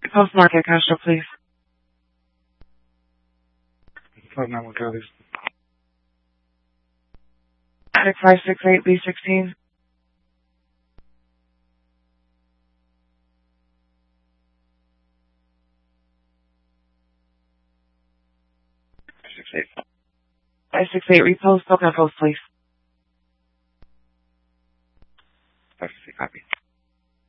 Postmarket Castro, please. Plug 9 with Kelly's. 6568B16. Five 568 repost, Pocono Post, please. 568 copy.